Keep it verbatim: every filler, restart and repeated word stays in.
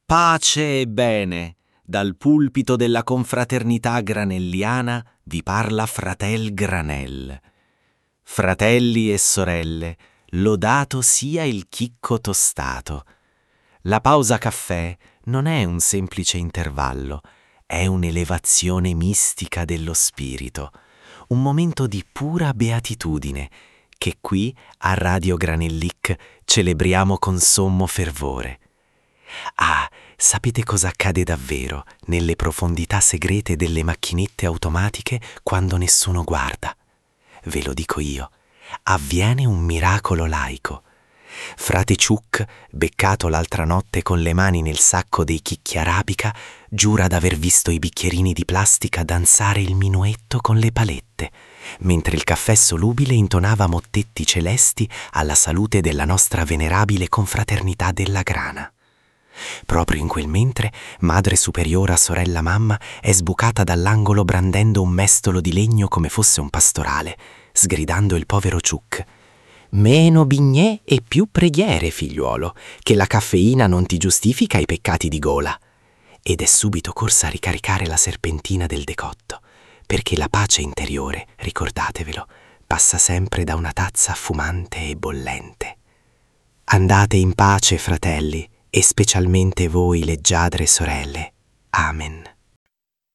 Pace e bene, dal pulpito della confraternità granelliana vi parla fratel Granel. Fratelli e sorelle, lodato sia il chicco tostato. La pausa caffè non è un semplice intervallo, è un'elevazione mistica dello spirito, un momento di pura beatitudine che qui a Radio Granellic celebriamo con sommo fervore. Ah, sapete cosa accade davvero nelle profondità segrete delle macchinette automatiche quando nessuno guarda? Ve lo dico io, avviene un miracolo laico. Frate Ciuc, beccato l'altra notte con le mani nel sacco dei chicchiarabica, giura d'aver visto i bicchierini di plastica danzare il minuetto con le palette, mentre il caffè solubile intonava mottetti celesti alla salute della nostra venerabile confraternità della grana. Proprio in quel mentre, madre superiora sorella mamma è sbucata dall'angolo brandendo un mestolo di legno come fosse un pastorale, sgridando il povero Ciuc. «Meno bignè e più preghiere, figliuolo, che la caffeina non ti giustifica i peccati di gola». Ed è subito corsa a ricaricare la serpentina del decotto, perché la pace interiore, ricordatevelo, passa sempre da una tazza fumante e bollente. Andate in pace, fratelli, e specialmente voi leggiadre sorelle. Amen.